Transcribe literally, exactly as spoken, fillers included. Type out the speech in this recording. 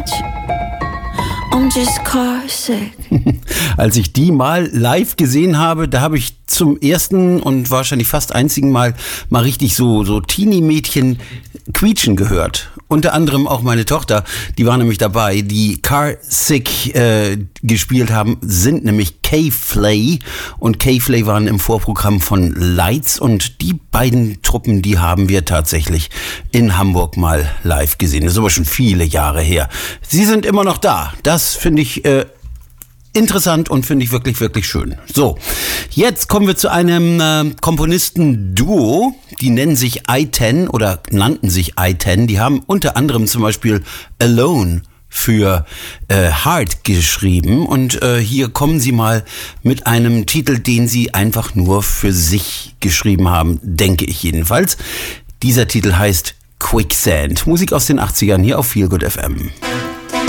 much. I'm just car sick. Als ich die mal live gesehen habe, da habe ich zum ersten und wahrscheinlich fast einzigen Mal mal richtig so, so Teenie-Mädchen quietschen gehört. Unter anderem auch meine Tochter, die war nämlich dabei, die Car Sick äh, gespielt haben, sind nämlich K-Flay. Und K-Flay waren im Vorprogramm von Lights und die beiden Truppen, die haben wir tatsächlich in Hamburg mal live gesehen. Das ist aber schon viele Jahre her. Sie sind immer noch da. Das finde ich äh, interessant und finde ich wirklich, wirklich schön. So, jetzt kommen wir zu einem äh, Komponisten-Duo. Die nennen sich I zehn oder nannten sich I zehn. Die haben unter anderem zum Beispiel Alone für äh, Heart geschrieben. Und äh, hier kommen sie mal mit einem Titel, den sie einfach nur für sich geschrieben haben, denke ich jedenfalls. Dieser Titel heißt Quicksand. Musik aus den achtzigern hier auf Feel Good F M.